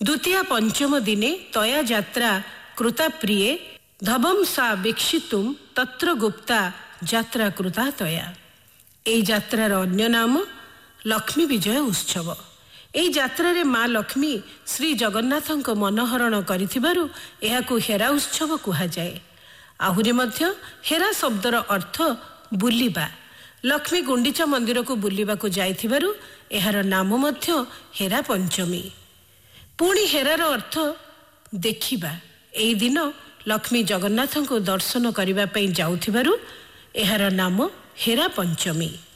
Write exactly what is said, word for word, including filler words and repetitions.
द्वितीय पंचम दिने तया यात्रा कृता प्रिये धवम सा वीक्षितुम तत्र गुप्ता यात्रा कृता तया। एई यात्रार अन्य नाम लक्ष्मी विजय उत्सव। एई यात्रारे माँ लक्ष्मी श्री जगन्नाथଙ୍କ मनहरण କରିଥିବାରୁ ଏହାକୁ ହେରା ଉତ୍ସବ କୁହାଯାଏ। ଆହୁରି ମଧ୍ୟ ହେରା ଶବ୍ଦର ଅର୍ଥ ବୁଲିବା। ଲକ୍ଷ୍ମୀ ଗୁଣ୍ଡିଚା ମନ୍ଦିରକୁ ବୁଲିବାକୁ ଯାଇଥିବାରୁ ଏହାର ନାମ ମଧ୍ୟ ହେରା ପଞ୍ଚମୀ। ପୁଣି ହେରାର ଅର୍ଥ ଦେଖିବା। ଏହି ଦିନ ଲକ୍ଷ୍ମୀ ଜଗନ୍ନାଥଙ୍କୁ ଦର୍ଶନ କରିବା ପାଇଁ ଯାଉଥିବାରୁ ଏହାର ନାମ ହେରା ପଞ୍ଚମୀ।